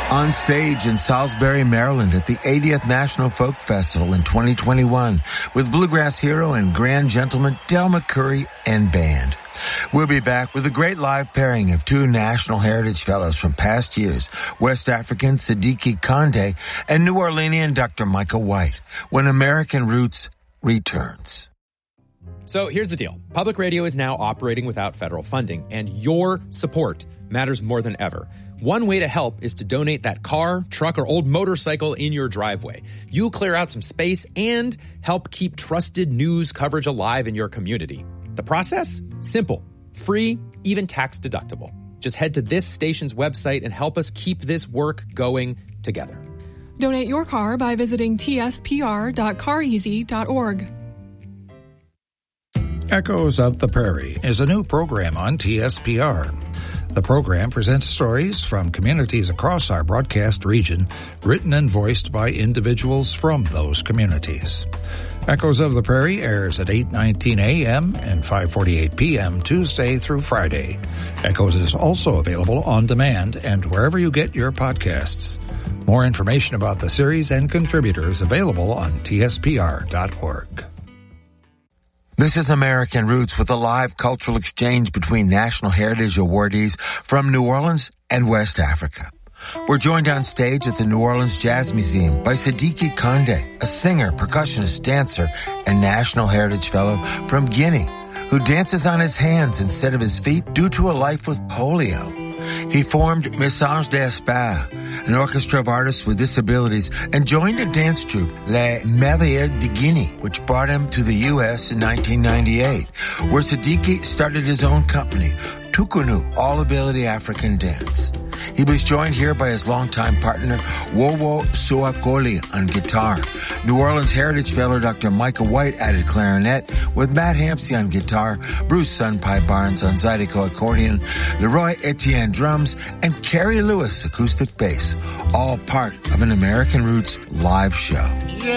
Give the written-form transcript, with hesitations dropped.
On stage in Salisbury, Maryland at the 80th National Folk Festival in 2021 with bluegrass hero and grand gentleman Del McCoury and band. We'll be back with a great live pairing of two National Heritage Fellows from past years, West African Siddiqui Kande and New Orleanian Dr. Michael White, when American Roots returns. So here's the deal. Public radio is now operating without federal funding, and your support matters more than ever. One way to help is to donate that car, truck, or old motorcycle in your driveway. You'll clear out some space and help keep trusted news coverage alive in your community. The process? Simple, free, even tax deductible. Just head to this station's website and help us keep this work going together. Donate your car by visiting tspr.careasy.org. Echoes of the Prairie is a new program on TSPR. The program presents stories from communities across our broadcast region, written and voiced by individuals from those communities. Echoes of the Prairie airs at 8:19 a.m. and 5:48 p.m. Tuesday through Friday. Echoes is also available on demand and wherever you get your podcasts. More information about the series and contributors available on tspr.org. This is American Roots with a live cultural exchange between National Heritage awardees from New Orleans and West Africa. We're joined on stage at the New Orleans Jazz Museum by Siddiqui Kande, a singer, percussionist, dancer, and National Heritage Fellow from Guinea, who dances on his hands instead of his feet due to a life with polio. He formed Message d'Espoir, an orchestra of artists with disabilities, and joined a dance troupe, Les Merveilleux de Guinée, which brought him to the U.S. in 1998, where Siddiqui started his own company, Tukunu, All Ability African Dance. He was joined here by his longtime partner, Wowo Suakoli, on guitar. New Orleans Heritage Fellow Dr. Michael White added clarinet, with Matt Hampsey on guitar, Bruce Sunpie Barnes on Zydeco accordion, Leroy Etienne drums, and Carrie Lewis acoustic bass, all part of an American Roots live show.